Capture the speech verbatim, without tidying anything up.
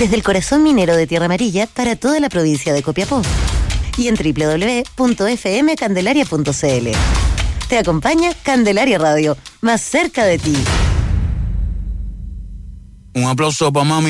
Desde el corazón minero de Tierra Amarilla para toda la provincia de Copiapó. Y en doble u doble u doble u punto f m candelaria punto c l. Te acompaña Candelaria Radio, más cerca de ti. Un aplauso para mami.